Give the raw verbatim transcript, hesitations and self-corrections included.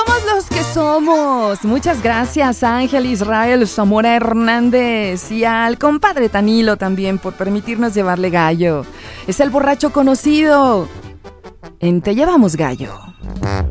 Somos los que somos. Muchas gracias a Ángel Israel Zamora Hernández y al compadre Tanilo también por permitirnos llevarle gallo. Es el borracho conocido en Te Llevamos Gallo.